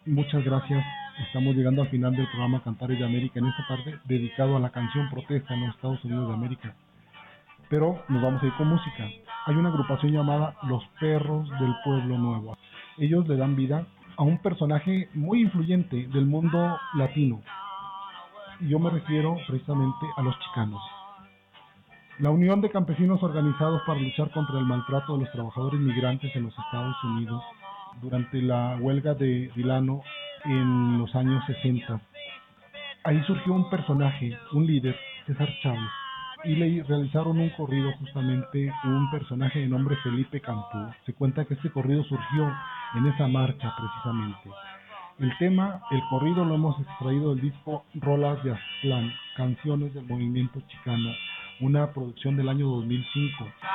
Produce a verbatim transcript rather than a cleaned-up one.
Muchas gracias. Estamos llegando al final del programa Cantares de América en esta tarde, dedicado a la canción protesta en los Estados Unidos de América. Pero nos vamos a ir con música. Hay una agrupación llamada Los Perros del Pueblo Nuevo. Ellos le dan vida a un personaje muy influyente del mundo latino. Y yo me refiero precisamente a los chicanos. La Unión de Campesinos Organizados para luchar contra el maltrato de los trabajadores migrantes en los Estados Unidos durante la huelga de Delano en los años sesenta. Ahí surgió un personaje, un líder, César Chávez, y le realizaron un corrido justamente un personaje de nombre Felipe Cantú. Se cuenta que este corrido surgió en esa marcha precisamente. El tema, el corrido lo hemos extraído del disco Rolas de Aztlán, Canciones del Movimiento Chicano, una producción del año dos mil cinco.